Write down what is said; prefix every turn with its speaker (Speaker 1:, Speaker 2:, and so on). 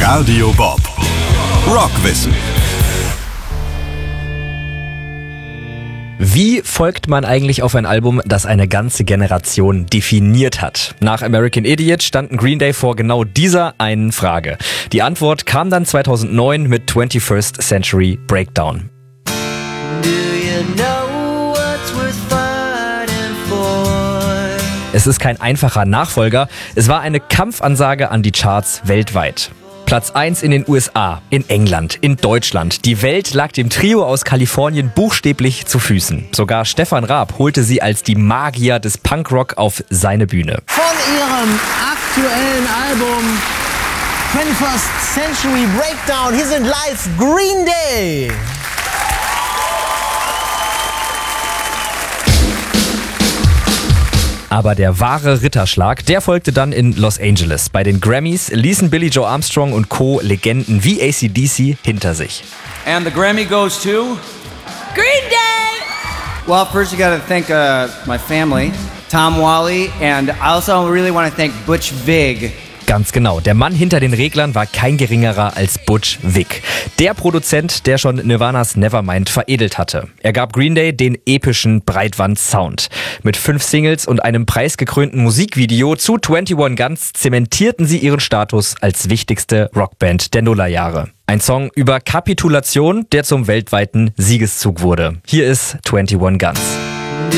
Speaker 1: Radio Bob. Rockwissen.
Speaker 2: Wie folgt man eigentlich auf ein Album, das eine ganze Generation definiert hat? Nach American Idiot standen Green Day vor genau dieser einen Frage. Die Antwort kam dann 2009 mit 21st Century Breakdown. Es ist kein einfacher Nachfolger, es war eine Kampfansage an die Charts weltweit. Platz 1 in den USA, in England, in Deutschland. Die Welt lag dem Trio aus Kalifornien buchstäblich zu Füßen. Sogar Stefan Raab holte sie als die Magier des Punkrock auf seine Bühne.
Speaker 3: Von ihrem aktuellen Album 21st Century Breakdown, hier sind live Green Day.
Speaker 2: Aber der wahre Ritterschlag, der folgte dann in Los Angeles. Bei den Grammys ließen Billie Joe Armstrong und Co. Legenden wie AC/DC hinter sich.
Speaker 4: And the Grammy goes to
Speaker 5: Green Day!
Speaker 4: Well, first you gotta thank my family, Tom Whalley, and I also really want to thank Butch Vig.
Speaker 2: Ganz genau, der Mann hinter den Reglern war kein geringerer als Butch Vig. Der Produzent, der schon Nirvanas Nevermind veredelt hatte. Er gab Green Day den epischen Breitwand-Sound. Mit 5 Singles und einem preisgekrönten Musikvideo zu 21 Guns zementierten sie ihren Status als wichtigste Rockband der Nullerjahre. Ein Song über Kapitulation, der zum weltweiten Siegeszug wurde. Hier ist 21 Guns.